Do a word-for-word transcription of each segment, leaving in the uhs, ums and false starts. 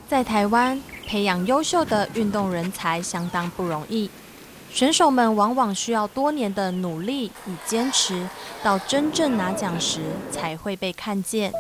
在台湾，培养优秀的运动人才相当不容易，选手们往往需要多年的努力与坚持，到真正拿奖时才会被看见。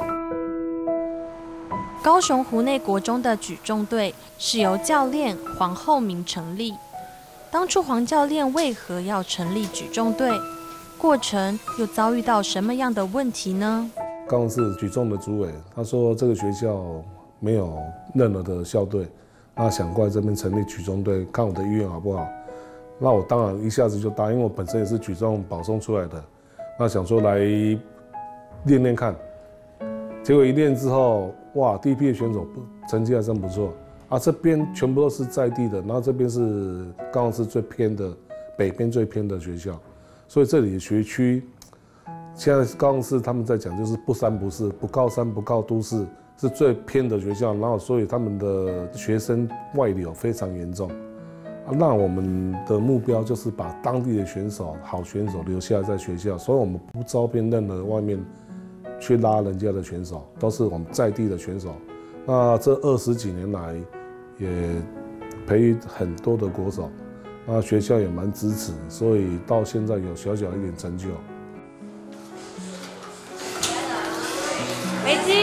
高雄湖内国中的举重队是由教练黄厚明成立。当初黄教练为何要成立举重队？过程又遭遇到什么样的问题呢？ 高雄市举重的主委他说这个学校没有任何的校队，那想过来这边成立举重队，看我的意愿好不好？那我当然一下子就答应，因为我本身也是举重保送出来的，那想说来练练看。结果一练之后，哇，第一批的选手成绩还真不错啊！这边全部都是在地的，然后这边是高雄市最偏的北边最偏的学校，所以这里的学区现在高雄市他们在讲就是不三不四，不靠山不靠都市，是最偏的学校，然后所以他们的学生外流非常严重。那我们的目标就是把当地的选手、好选手留下来在学校，所以我们不招聘任何外面去拉人家的选手，都是我们在地的选手。那这二十几年来，也培育很多的国手，那学校也蛮支持，所以到现在有小小一点成就。 美金，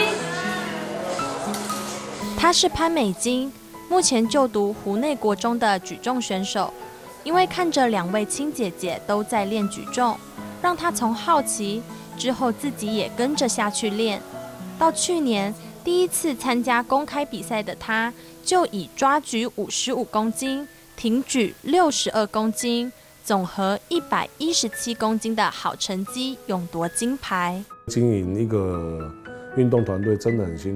他是潘美金。目前就读湖内国中的举重选手，因为看着两位亲姐姐都在练举重，让他从好奇之后自己也跟着下去练。到去年第一次参加公开比赛的他，就以抓举五十五公斤、挺举六十二公斤、总和一百一十七公斤的好成绩勇夺金牌。 经营一个运动团队真的很辛